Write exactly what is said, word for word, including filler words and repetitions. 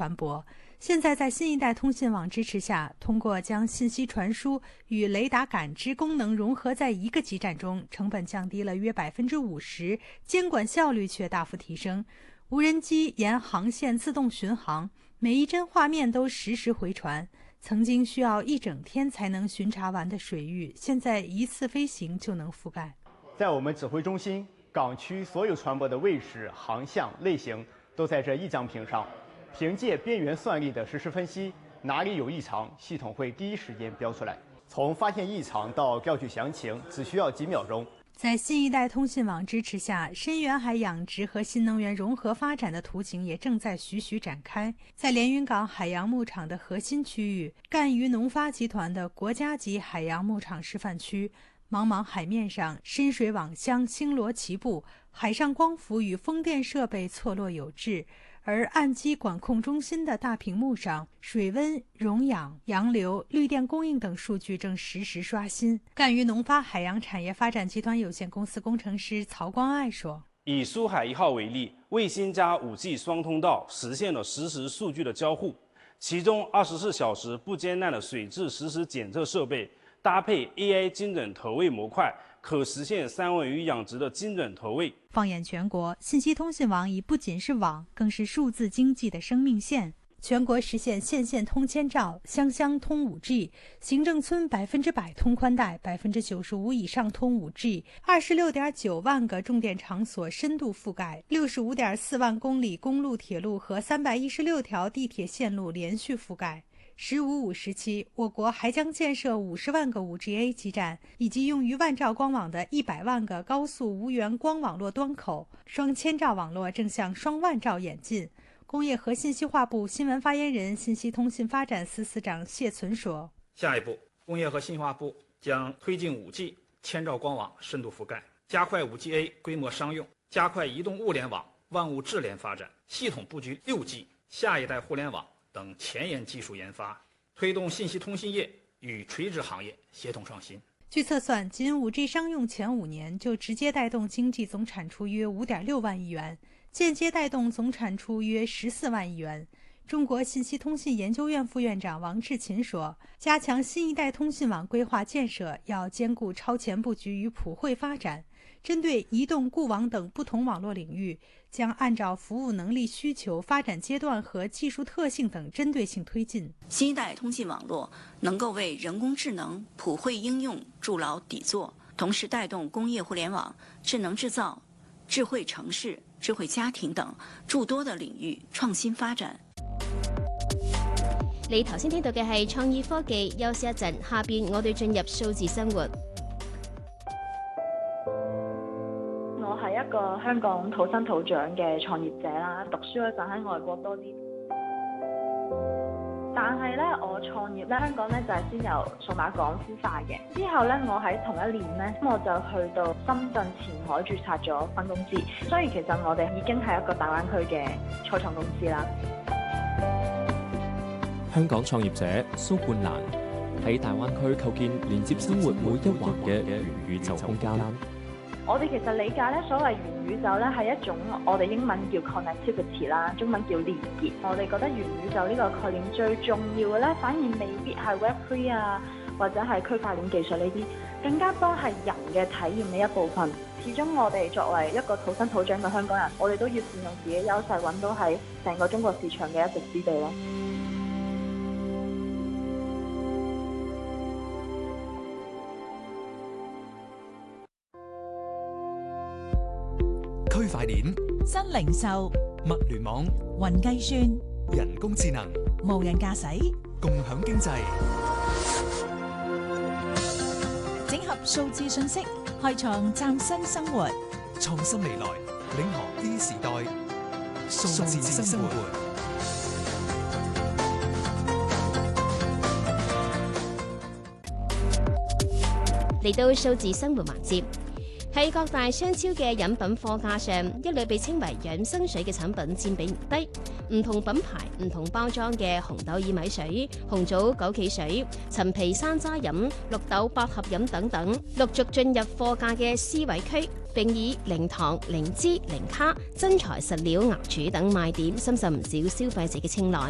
传播。现在在新一代通信网支持下，通过将信息传输与雷达感知功能融合在一个基站中，成本降低了约百分之五十，监管效率却大幅提升。无人机沿航线自动巡航，每一帧画面都实时回传。曾经需要一整天才能巡查完的水域，现在一次飞行就能覆盖。 在我们指挥中心，港区所有船舶的位置、航向、类型都在这一张屏上。凭借边缘算力的实时分析，哪里有异常，系统会第一时间标出来。从发现异常到调取详情，只需要几秒钟。 在新一代通信网支持下，深远海养殖和新能源融合发展的图景也正在徐徐展开。在连云港海洋牧场的核心区域，赣渔农发集团的国家级海洋牧场示范区，茫茫海面上，深水网箱星罗棋布，海上光伏与风电设备错落有致。而岸基管控中心的大屏幕上，水温、溶氧、洋流、绿电供应等数据正实时刷新。赣渔农发海洋产业发展集团有限公司工程师曹光爱说：“ 以苏海一号为例，卫星加 五 G 双通道实现了实时数据的交互，其中二十四小时不间断的水质实时检测设备，搭配 A I 精准投喂模块，可实现三文鱼养殖的精准投喂。” 放眼全国，信息通信网已不仅是网，更是数字经济的生命线。全国实现县县通千兆，乡乡通 五 G， 行政村百分之百通宽带，百分之九十五以上通 五 G， 二十六点九万个重点场所深度覆盖，六十五点四万公里公路、铁路和三百一十六条地铁线路连续覆盖。十五五时期，我国还将建设五十万个 五 G A 基站，以及用于万兆光网的一百万个高速无源光网络端口，双千兆网络正向双万兆演进。工业和信息化部新闻发言人、信息通信发展司司长谢存说：“ 下一步，工业和信息化部将推进 五 G 千兆光网深度覆盖，加快 五 G A 规模商用，加快移动物联网万物智联发展，系统布局 六 G 下一代互联网等前沿技术研发，推动信息通信业与垂直行业协同创新。” 据测算，仅 五 G 商用前五年就直接带动经济总产出约 五点六万亿元，间接带动总产出约十四万亿元。中国信息通信研究院副院长王志勤说：“加强新一代通信网规划建设，要兼顾超前布局与普惠发展。针对移动、固网等不同网络领域，将按照服务能力需求、发展阶段和技术特性等针对性推进。 新一代通信网络能够为人工智能普惠应用筑牢底座，同时带动工业互联網、智能製造、智慧城市、智慧家庭等諸多的領域創新發展。 你頭先聽到嘅係創意科技，休息一陣，下邊我哋進入數字生活。 我係一個香港土生土長嘅創業者啦，讀書嗰陣喺外國多啲。但係咧，我創業咧，香港咧就係先由數碼港孵化嘅。之後咧，我喺同一年咧，我就去到深圳前海註冊咗分公司。所以其實我哋已經係一個大灣區嘅初創公司啦。 香港創業者蘇冠蘭喺大灣區構建連接生活每一環嘅元宇宙空間。 我哋其實理解咧，所謂元宇宙咧係一種我哋英文叫 connectivity 啦，中文叫連結。我哋覺得元宇宙呢個概念最重要嘅咧，反而未必係 Web 三 啊，或者係區塊鏈技術呢啲，更加多係人嘅體驗嘅一部分。始終我哋作為一個土生土長嘅香港人，我哋都要善用自己優勢，揾到喺成個中國市場嘅一席之地咯。 區塊鏈、 新零售、 物聯網、 雲計算、 人工智能、 無人駕駛、 共享經濟， 整合數字信息，開創嶄新生活。 創新未來，領航 E 時代，數字生活。 嚟到數字生活環節。喺各大商超嘅飲品貨架上，一類被稱為養生水嘅產品佔比唔低。唔同品牌、唔同包裝嘅紅豆薏米水、紅棗枸杞水、陳皮山楂飲、綠豆百合飲等等，陸續進入貨架嘅 C 位區，並以零糖、零脂、零卡、真材實料熬煮等賣點，深受唔少消費者嘅青睞。